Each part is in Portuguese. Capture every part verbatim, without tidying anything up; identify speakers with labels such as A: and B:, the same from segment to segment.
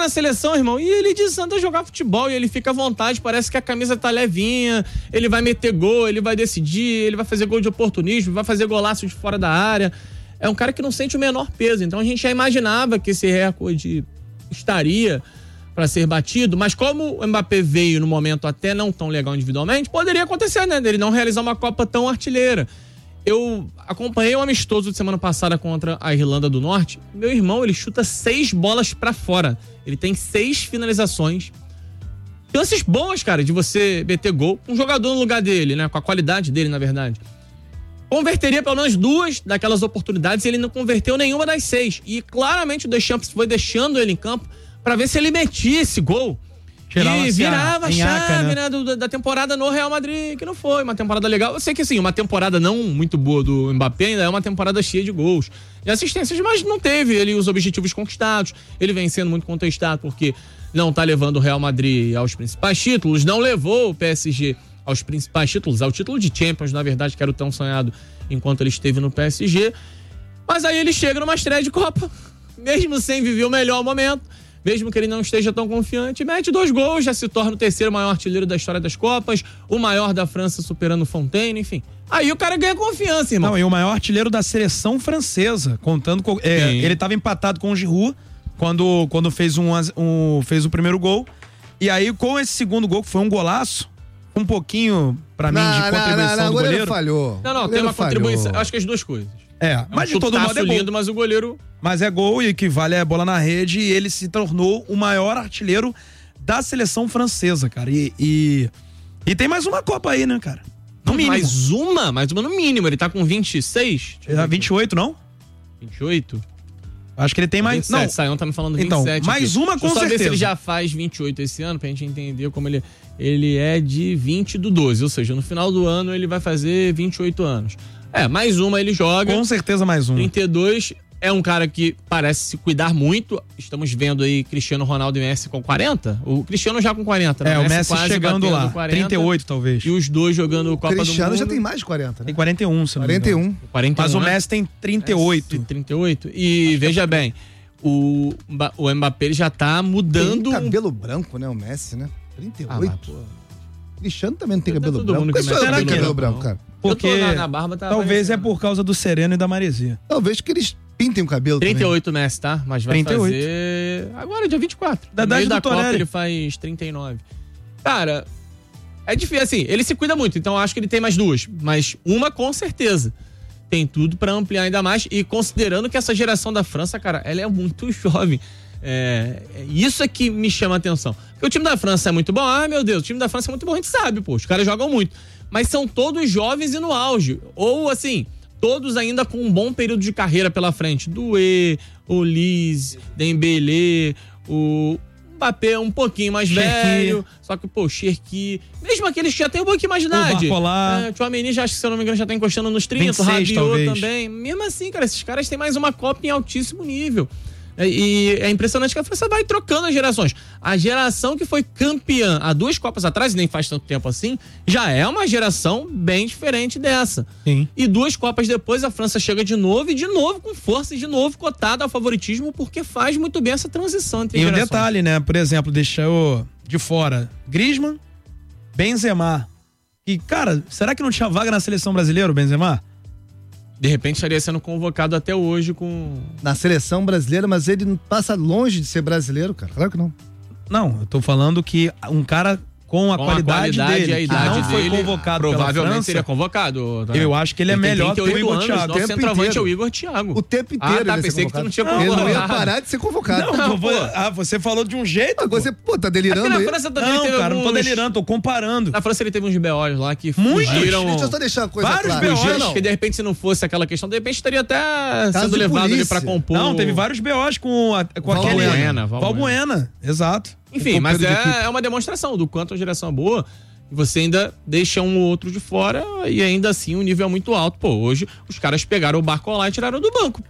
A: na seleção, irmão, e ele desanda jogar futebol, e ele fica à vontade, parece que a camisa tá levinha, ele vai meter gol, ele vai decidir, ele vai fazer gol de oportunismo, vai fazer golaço de fora da área. É um cara que não sente o menor peso, então a gente já imaginava que esse recorde estaria para ser batido, mas como o Mbappé veio no momento até não tão legal individualmente, poderia acontecer, né, dele não realizar uma Copa tão artilheira. Eu acompanhei um amistoso de semana passada contra a Irlanda do Norte. Meu irmão, ele chuta seis bolas pra fora. Ele tem seis finalizações. Chances boas, cara, de você meter gol. Um jogador no lugar dele, né? Com a qualidade dele, na verdade. Converteria pelo menos duas daquelas oportunidades e ele não converteu nenhuma das seis. E claramente o Deschamps foi deixando ele em campo pra ver se ele metia esse gol. E virava a chave, né, né do, da temporada no Real Madrid, que não foi uma temporada legal. Eu sei que, assim, uma temporada não muito boa do Mbappé ainda é uma temporada cheia de gols e assistências, mas não teve ele os objetivos conquistados. Ele vem sendo muito contestado porque não tá levando o Real Madrid aos principais títulos, não levou o P S G aos principais títulos, ao título de Champions, na verdade, que era o tão sonhado enquanto ele esteve no P S G. Mas aí ele chega numa estreia de Copa, mesmo sem viver o melhor momento, mesmo que ele não esteja tão confiante, mete dois gols, já se torna o terceiro maior artilheiro da história das Copas, o maior da França superando o Fontaine, enfim. Aí o cara ganha confiança, irmão.
B: Não, e o maior artilheiro da seleção francesa, contando com... É, ele estava empatado com o Giroud quando, quando fez, um, um, fez o primeiro gol. E aí, com esse segundo gol, que foi um golaço, um pouquinho, pra mim,
C: não,
B: de contribuição
C: não, não, não,
B: do
C: o
B: goleiro.
C: goleiro falhou.
A: Não, não,
C: o
A: tem uma
C: falhou.
A: contribuição. Acho que as duas coisas.
B: É,
A: É
B: mas
A: um
B: de todo modo é gol.
A: lindo, mas o goleiro...
B: Mas é gol e o que vale é a bola na rede e ele se tornou o maior artilheiro da seleção francesa, cara. E, e, e tem mais uma Copa aí, né, cara? No mínimo.
A: Mais uma? Mais uma no mínimo. Ele tá com vinte e seis?
B: É vinte e oito, não?
A: vinte e oito?
B: Acho que ele tem mais...
A: vinte e sete,
B: não,
A: Saião tá me falando vinte e
B: então,
A: sete.
B: mais
A: aqui.
B: uma com
A: Deixa eu só
B: certeza.
A: ver se ele já faz vinte e oito esse ano, pra gente entender como ele... Ele é de vinte do doze, ou seja, no final do ano ele vai fazer vinte e oito anos. É, mais uma ele joga.
B: Com certeza mais uma.
A: trinta e dois, é um cara que parece se cuidar muito. Estamos vendo aí Cristiano Ronaldo e Messi com quarenta. O Cristiano já com quarenta, né?
B: É, o Messi
A: quase
B: chegando lá,
A: quarenta,
B: trinta e oito talvez.
A: E os dois jogando Copa do Mundo.
C: O Cristiano já tem mais de quarenta, né?
B: Tem quarenta e um, se não me
C: quarenta e um.
B: engano.
A: quarenta e um,
B: Mas o
A: né?
B: Messi tem trinta e oito.
A: trinta e oito. E veja bem, o, o Mbappé ele já tá mudando...
C: Tem cabelo branco, né? O Messi, né? trinta e oito.
A: Ah, mas, pô.
C: Cristiano também não tem
A: Tá
C: cabelo
A: todo
C: branco.
A: mundo
C: Por
A: que
C: que só eu
A: mete
C: tenho
A: cabelo
C: cabelo
A: branco,
C: branco, cara?
B: Porque
A: Eu tô na, na barba, tá
B: talvez é
A: aparecendo.
B: por causa do Sereno e da Maresia.
C: Talvez que eles pintem o cabelo
A: trinta e oito
C: também.
A: Messi, tá? Mas vai
B: trinta e oito.
A: fazer... Agora, dia vinte e quatro.
B: Da
A: No meio
B: idade
A: da
B: do
A: Copa
B: Torelli.
A: ele faz trinta e nove. Cara, é difícil, assim, ele se cuida muito, então eu acho que ele tem mais duas. Mas uma com certeza. Tem tudo pra ampliar ainda mais. E considerando que essa geração da França, cara, ela é muito jovem. É, isso é que me chama a atenção. Porque o time da França é muito bom. Ah, meu Deus, o time da França é muito bom, a gente sabe, pô. Os caras jogam muito. Mas são todos jovens e no auge. Ou, assim, todos ainda com um bom período de carreira pela frente. Doué, Olise, Dembélé, o Mbappé um pouquinho mais
B: Cherki.
A: velho. Só que, pô, Cherki... Mesmo aqueles que já tem um pouquinho mais de idade.
B: O Barcola.
A: É, o Tchouaméni já, acho que, se eu não me engano, já tá encostando nos trinta.
B: vinte e seis,
A: o Rabiot
B: talvez.
A: também. Mesmo assim, cara, esses caras têm mais uma Copa em altíssimo nível. E é impressionante que a França vai trocando as gerações. A geração que foi campeã há duas Copas atrás, e nem faz tanto tempo assim, já é uma geração bem diferente dessa.
B: Sim.
A: E duas Copas depois, a França chega de novo, e de novo com força, e de novo cotada ao favoritismo, porque faz muito bem essa transição entre
B: E um
A: gerações.
B: detalhe, né? Por exemplo, deixou de fora Griezmann, Benzema. E, cara, será que não tinha vaga na seleção brasileira, o Benzema?
A: De repente estaria sendo convocado até hoje com...
C: Na seleção brasileira, mas ele não passa longe de ser brasileiro, cara. Claro que não.
B: Não, eu tô falando que um cara com a,
A: com
B: qualidade,
A: a qualidade
B: dele,
A: e a idade
B: que não foi
A: dele,
B: convocado pela
A: provavelmente
B: França,
A: seria convocado. Tá?
B: eu acho que ele é
A: tem
B: melhor que o
A: trinta e oito
B: Igor
A: anos,
B: Thiago.
A: nosso
C: tempo
A: centroavante
C: inteiro.
A: é o Igor Thiago.
C: O tempo inteiro
A: Ah, tá,
C: ele ia ser
A: pensei que tu não tinha
C: convocado. Ele não ia
A: convocado.
C: parar de ser convocado.
B: Não,
A: Não,
B: eu vou-
A: pô.
B: ah, você falou de um jeito.
C: Agora você, pô, tá
A: Aqui
C: delirando
A: na
C: aí.
A: França também
B: Não,
A: teve
B: cara, não tô
A: alguns...
B: delirando, tô comparando.
A: Na França ele teve uns B Os lá que
B: Muitos.
A: fugiram...
C: Deixa eu só deixar a coisa
B: Vários
C: clara.
B: B Os,
A: Fugiram,
B: não.
A: que de repente se não fosse aquela questão, de repente estaria até
C: Caso
A: sendo
C: de
A: levado ali
C: polícia.
A: pra compor...
B: Não, teve vários B Os com, a, com aquele...
A: Valbuena, Valbuena.
B: Valbuena, exato.
A: Enfim,
B: Com
A: mas
B: companheiro de equipe.
A: é, é uma demonstração do quanto a geração é boa. E você ainda deixa um ou outro de fora e ainda assim o nível é muito alto. Pô, hoje os caras pegaram o Barcola e tiraram do banco.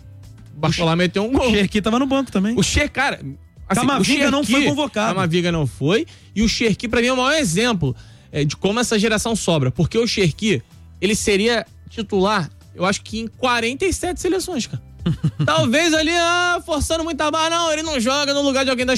A: O Barcola meteu um gol.
B: O Cherki tava no banco também.
A: O Cher, cara... Assim,
B: Camavinga
A: o
B: não foi convocado.
A: Camavinga não foi. E o Cherki, pra mim, é o maior exemplo é, de como essa geração sobra. Porque o Cherki, ele seria titular, eu acho que em quarenta e sete seleções, cara. Talvez ali, ah, forçando muito a barra. Não, ele não joga no lugar de alguém da